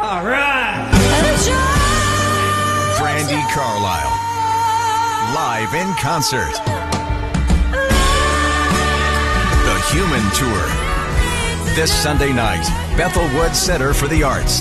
All right. Brandi Carlile, live in concert. The Human Tour. This Sunday night, Bethel Woods Center for the Arts.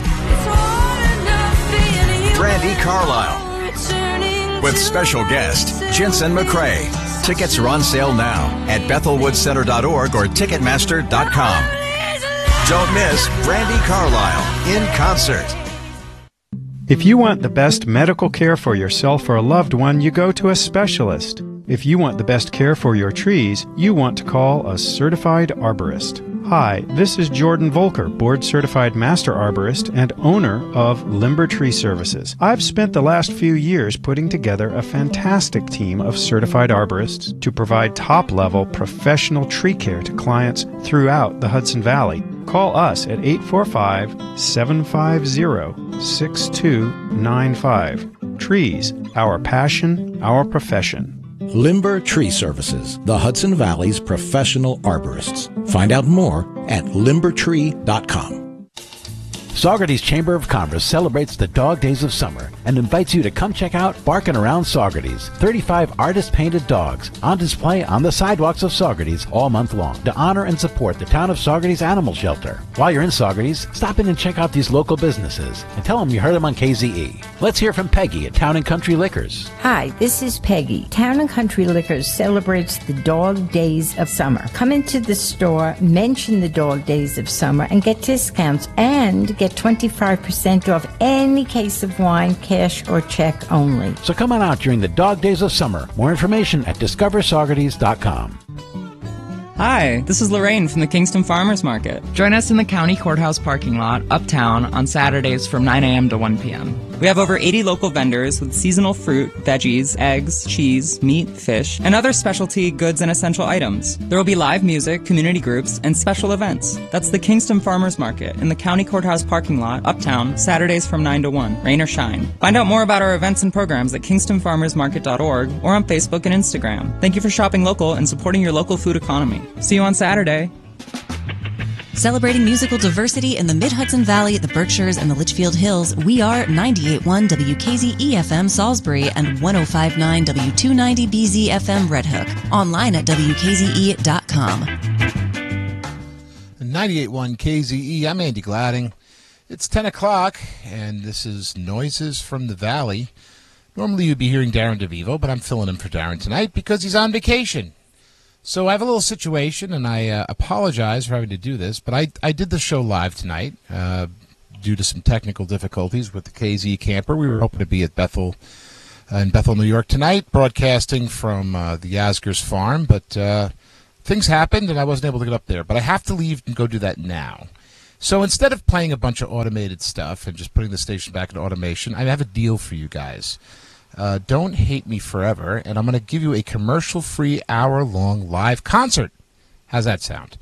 Brandi Carlile. With special guest, Jensen McCrae. Tickets are on sale now at bethelwoodcenter.org or ticketmaster.com. Don't miss Brandi Carlile in concert. If you want the best medical care for yourself or a loved one, you go to a specialist. If you want the best care for your trees, you want to call a certified arborist. Hi, this is Jordan Volker, board-certified master arborist and owner of Limber Tree Services. I've spent the last few years putting together a fantastic team of certified arborists to provide top-level professional tree care to clients throughout the Hudson Valley. Call us at 845-750-6295. Trees, our passion, our profession. Limber Tree Services, the Hudson Valley's professional arborists. Find out more at limbertree.com. Saugerties Chamber of Commerce celebrates the dog days of summer and invites you to come check out Barkin' Around Saugerties. 35 artist-painted dogs on display on the sidewalks of Saugerties all month long to honor and support the town of Saugerties Animal Shelter. While you're in Saugerties, stop in and check out these local businesses and tell them you heard them on KZE. Let's hear from Peggy at Town & Country Liquors. Hi, this is Peggy. Town & Country Liquors celebrates the dog days of summer. Come into the store, mention the dog days of summer, and get discounts and get 25% off any case of wine, cash or check only. So come on out during the dog days of summer. More information at discoversaugerties.com. Hi, this is Lorraine from the Kingston Farmers Market. Join us in the County Courthouse parking lot, uptown, on Saturdays from 9 a.m. to 1 p.m. We have over 80 local vendors with seasonal fruit, veggies, eggs, cheese, meat, fish, and other specialty goods and essential items. There will be live music, community groups, and special events. That's the Kingston Farmers Market in the County Courthouse parking lot, uptown, Saturdays from 9 to 1, rain or shine. Find out more about our events and programs at kingstonfarmersmarket.org or on Facebook and Instagram. Thank you for shopping local and supporting your local food economy. See you on Saturday. Celebrating musical diversity in the Mid-Hudson Valley, the Berkshires, and the Litchfield Hills, we are 98.1 WKZE-FM Salisbury and 105.9 W290BZ-FM Red Hook. Online at WKZE.com. 98.1 KZE, I'm Andy Gladding. It's 10 o'clock, and this is Noises from the Valley. Normally you'd be hearing Darren DeVivo, but I'm filling in for Darren tonight because he's on vacation. So I have a little situation, and I apologize for having to do this, but I did the show live tonight due to some technical difficulties with the KZ camper. We were hoping to be at Bethel, in Bethel, New York tonight, broadcasting from the Yasgur's farm, but things happened, and I wasn't able to get up there. But I have to leave and go do that now. So instead of playing a bunch of automated stuff and just putting the station back in automation, I have a deal for you guys. Don't hate me forever, and I'm going to give you a commercial-free hour-long live concert. How's that sound?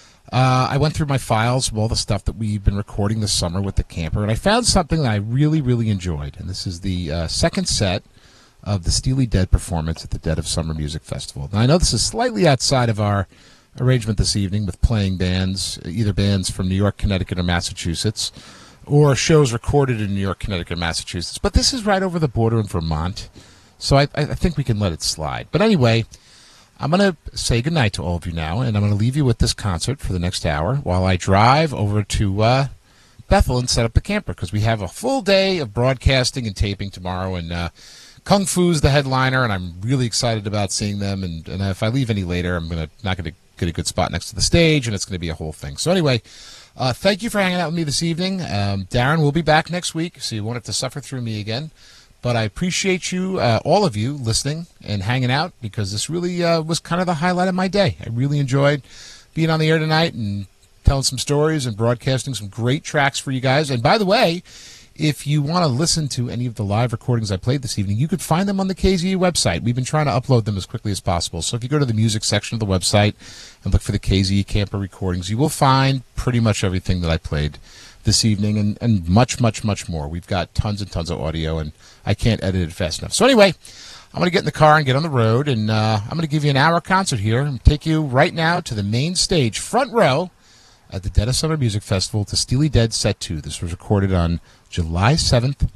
I went through my files of all the stuff that we've been recording this summer with the camper, and I found something that I really, really enjoyed. And this is the second set of the Steely Dead performance at the Dead of Summer Music Festival. Now, I know this is slightly outside of our arrangement this evening with playing bands, either bands from New York, Connecticut, or Massachusetts, or shows recorded in New York, Connecticut, or Massachusetts. But this is right over the border in Vermont, so I think we can let it slide. But anyway, I'm going to say goodnight to all of you now, and I'm going to leave you with this concert for the next hour while I drive over to Bethel and set up the camper, because we have a full day of broadcasting and taping tomorrow, and Kung Fu's the headliner, and I'm really excited about seeing them, and if I leave any later, I'm not going to get a good spot next to the stage, and it's going to be a whole thing. So anyway, thank you for hanging out with me this evening. Darren will be back next week, so you won't have to suffer through me again. But I appreciate you, all of you, listening and hanging out, because this really was kind of the highlight of my day. I really enjoyed being on the air tonight and telling some stories and broadcasting some great tracks for you guys. And by the way, if you want to listen to any of the live recordings I played this evening, you could find them on the KZE website. We've been trying to upload them as quickly as possible. So if you go to the music section of the website and look for the KZE Camper recordings, you will find pretty much everything that I played this evening and much, much, much more. We've got tons and tons of audio, and I can't edit it fast enough. So anyway, I'm going to get in the car and get on the road, and I'm going to give you an hour concert here and take you right now to the main stage, front row, at the Dead of Summer Music Festival to Steely Dead Set 2. This was recorded on July 7th,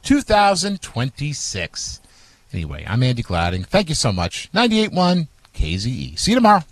2026. Anyway, I'm Andy Gladding. Thank you so much. 98.1 KZE. See you tomorrow.